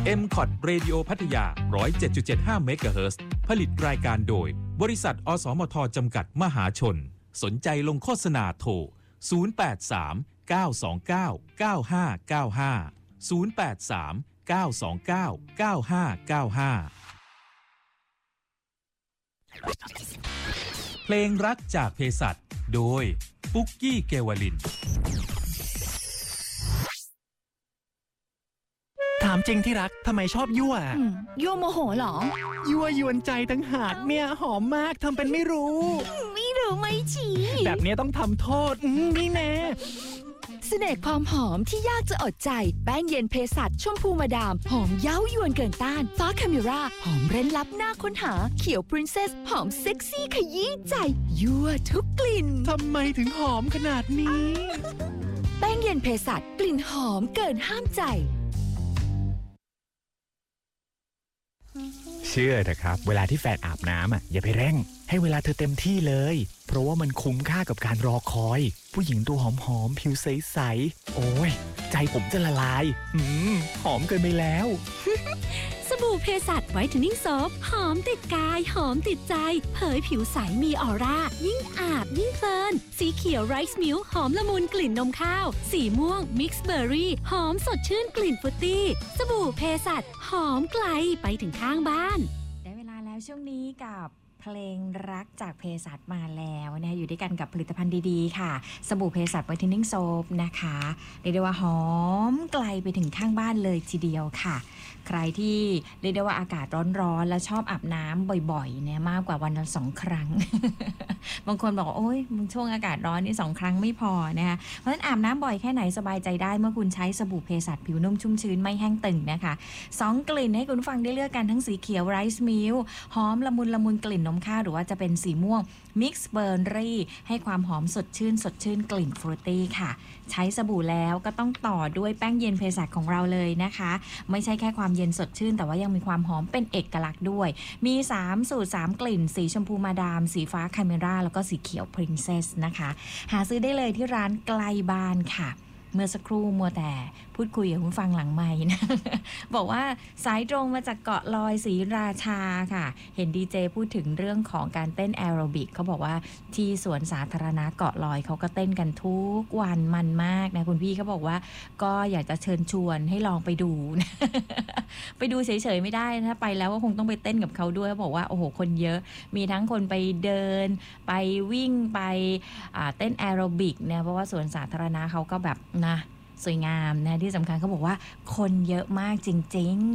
MCOT Radio พัทยา 107.75 เมกะเฮิรตซ์ผลิตรายการโดยบริษัทอสมทจำกัดมหาชนสนใจลงโฆษณาโทร083 929 9595 083 929 9595 เพลงรักจากเภสัชโดยปุ๊กกี้เกวลินถามจริงที่รักทำไมชอบยั่วยั่วโมโหเหรอยั่วยวนใจตั้งหากเนี่ยหอมมากทำเป็นไม่รู้ไม่รู้ไม่ชี้แบบนี้ต้องทำโทษนี่แน่เสน่ห์ความหอมที่ยากจะอดใจแป้งเย็นเภสัชชมพูมาดามหอมเย้ายวนเกินต้านฟ้าคาเมราหอมเร้นลับหน้าค้นหาเขียวปรินเซสหอมเซ็กซี่ขยี้ใจยั่วทุกกลิ่นทำไมถึงหอมขนาดนี้แป้งเย็นเภสัชกลิ่นหอมเกินห้ามใจเชื่อเถอะครับเวลาที่แฟนอาบน้ำอย่าไปเร่งให้เวลาเธอเต็มที่เลยเพราะว่ามันคุ้มค่ากับการรอคอยผู้หญิงตัวหอมๆผิวใสๆโอ้ยใจผมจะละลายหอมเกินไปแล้วสบู่เภสัชไวท์เทนนิ่งโซฟหอมติดกายหอมติดใจเผยผิวใสมีออร่ายิ่งอาบยิ่งเพลินสีเขียวไรซ์มิลค์หอมละมุนกลิ่นนมข้าวสีม่วงมิกซ์เบอร์รี่หอมสดชื่นกลิ่นฟรุตตี้สบู่เภสัชหอมไกลไปถึงข้างบ้านได้เวลาแล้วช่วงนี้กับเพลงรักจากเภสัชมาแล้วนะคะอยู่ด้วยกันกับผลิตภัณฑ์ดีๆค่ะสบู่เภสัชไวท์เทนนิ่งโซฟนะคะเรียกได้ว่าหอมไกลไปถึงข้างบ้านเลยทีเดียวค่ะใครที่เรียกได้ว่าอากาศร้อนๆแล้วชอบอาบน้ำบ่อยๆเนี่ยมากกว่าวันละ2 ครั้ง บางคนบอกโอ้ยช่วงอากาศร้อนนี่2 ครั้งไม่พอนะคะเพราะฉะนั้นอาบน้ำบ่อยแค่ไหนสบายใจได้เมื่อคุณใช้สบู่เภสัชผิวนุ่มชุ่มชื้นไม่แห้งตึงนะคะ2 กลิ่นให้คุณฟังได้เลือกกันทั้งสีเขียวไรซ์มิลค์หอมละมุนกลิ่นนมข้าวหรือว่าจะเป็นสีม่วงมิกซ์เบอร์รี่ให้ความหอมสดชื่นกลิ่นฟรุตตี้ค่ะใช้สบู่แล้วก็ต้องต่อด้วยแป้งเย็นเภสัชของเราเลยนะคะไม่ใช่แค่ความเย็นสดชื่นแต่ว่ายังมีความหอมเป็นเอกลักษณ์ด้วยมี3สูตร3กลิ่นสีชมพูมาดามสีฟ้าคาเมราแล้วก็สีเขียวพรินเซสนะคะหาซื้อได้เลยที่ร้านใกล้บ้านค่ะเมื่อสักครู่มัวแต่พูดคุยกับคุณฟังหลังไมค์นะ บอกว่าสายตรงมาจากเกาะลอยศรีราชาค่ะเห็นดีเจพูดถึงเรื่องของการเต้นแอโรบิกเขาบอกว่าที่สวนสาธารณะเกาะลอยเขาก็เต้นกันทุกวันมันมากนะคุณพี่เขาบอกว่าก็อยากจะเชิญชวนให้ลองไปดูนะ ไปดูเฉยๆไม่ได้นะไปแล้วก็คงต้องไปเต้นกับเขาด้วยเขาบอกว่าโอ้โหคนเยอะมีทั้งคนไปเดินไปวิ่งไปเต้นแอโรบิกเนี่ยเพราะว่าสวนสาธารณะเขาก็แบบนะสวยงามนะที่สำคัญเขาบอกว่าคนเยอะมากจริง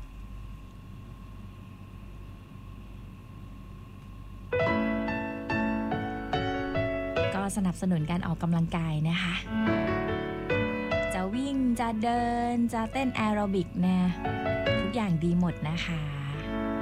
ๆก็สนับสนุนการออกกำลังกายนะคะจะวิ่งจะเดินจะเต้นแอโรบิกนะทุกอย่างดีหมดนะคะ